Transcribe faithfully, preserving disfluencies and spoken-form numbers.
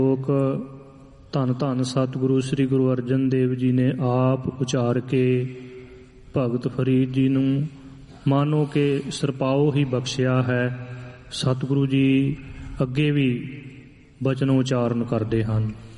ਲੋਕ ਧੰਨ ਧੰਨ ਸਤਿਗੁਰੂ ਸ੍ਰੀ ਗੁਰੂ ਅਰਜਨ ਦੇਵ ਜੀ ਨੇ ਆਪ ਉਚਾਰ ਕੇ ਭਗਤ ਫਰੀਦ ਜੀ ਨੂੰ ਮਾਨੋ ਕਿ ਸਿਰਪਾਓ ਹੀ ਬਖਸ਼ਿਆ ਹੈ। ਸਤਿਗੁਰੂ ਜੀ ਅੱਗੇ ਵੀ ਬਚਨ ਉਚਾਰਨ ਕਰਦੇ ਹਨ।